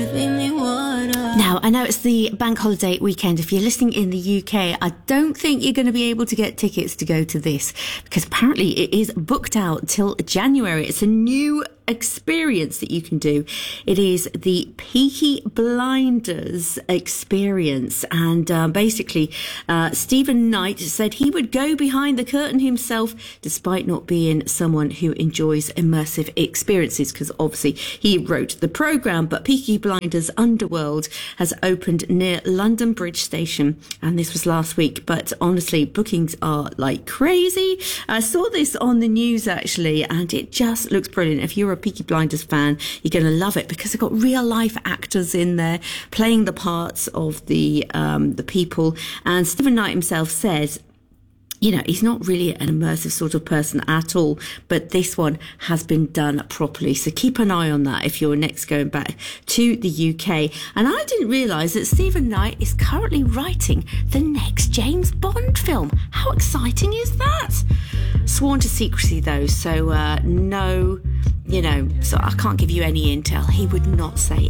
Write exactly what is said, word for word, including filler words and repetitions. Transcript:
Now, I know it's the bank holiday weekend. If you're listening in the U K, I don't think you're going to be able to get tickets to go to this because apparently it is booked out till January. It's a new experience that you can do. It is the Peaky Blinders experience, and uh, basically uh, Stephen Knight said he would go behind the curtain himself despite not being someone who enjoys immersive experiences, because obviously he wrote the programme. But Peaky Blinders Underworld has opened near London Bridge Station, and this was last week, but honestly bookings are like crazy. I saw this on the news actually, and it just looks brilliant. If you're a Peaky Blinders fan, you're going to love it because they've got real life actors in there playing the parts of the um, the people. And Stephen Knight himself says, you know, he's not really an immersive sort of person at all, but this one has been done properly. So keep an eye on that if you're next going back to the U K. And I didn't realise that Stephen Knight is currently writing the next James Bond film. How exciting is that? Sworn to secrecy though, so uh, no, you know, so I can't give you any intel. He would not say